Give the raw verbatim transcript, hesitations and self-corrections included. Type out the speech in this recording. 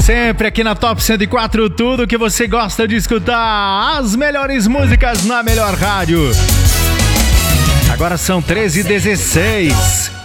Sempre aqui na Top cento e quatro, tudo que você gosta de escutar, as melhores músicas na melhor rádio. Agora são treze e dezesseis.